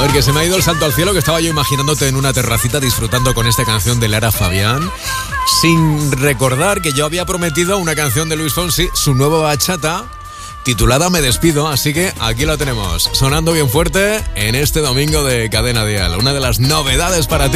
ver, que se me ha ido el santo al cielo, que estaba yo imaginándote en una terracita disfrutando con esta canción de Lara Fabián, sin recordar que yo había prometido una canción de Luis Fonsi, su nueva bachata, titulada Me Despido, así que aquí lo tenemos, sonando bien fuerte en este domingo de Cadena Dial. Una de las novedades para ti